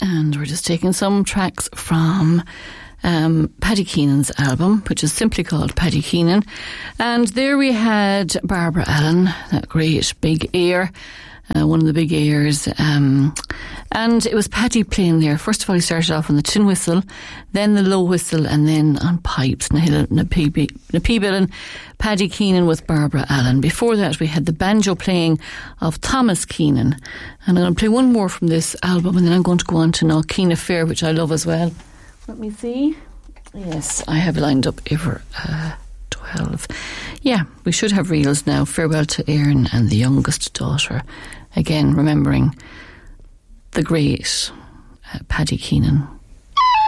and we're just taking some tracks from Paddy Keenan's album, which is simply called Paddy Keenan. And there we had Barbara Allen, that great big ear, one of the big ears. And it was Paddy playing there. First of all, he started off on the tin whistle, then the low whistle, and then on pipes, na peebilin, Paddy Keenan with Barbara Allen. Before that, we had the banjo playing of Thomas Keenan. And I'm going to play one more from this album, and then I'm going to go on to Knockeen Fair, which I love as well. Let me see. Yes, I have lined up over 12. Yeah, we should have reels now. Farewell to Erin and the Youngest Daughter. Again, remembering the great Paddy Keenan.